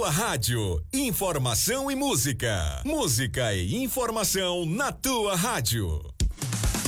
tua rádio, informação e música. Música e informação na tua rádio.